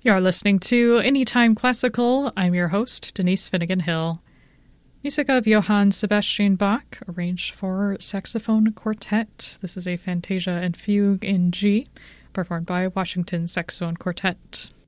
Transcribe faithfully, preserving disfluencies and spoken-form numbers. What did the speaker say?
You're listening to Anytime Classical. I'm your host, Denise Finnegan Hill. Music of Johann Sebastian Bach, arranged for saxophone quartet. This is a Fantasia and Fugue in G, performed by Washington Saxophone Quartet.